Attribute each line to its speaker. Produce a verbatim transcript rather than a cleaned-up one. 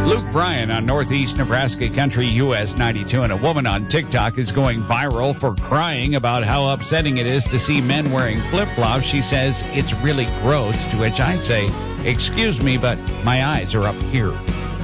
Speaker 1: Luke Bryan on Northeast Nebraska Country U S ninety-two, and a woman on TikTok is going viral for crying about how upsetting it is to see men wearing flip-flops. She says it's really gross, to which I say, excuse me, but my eyes are up here.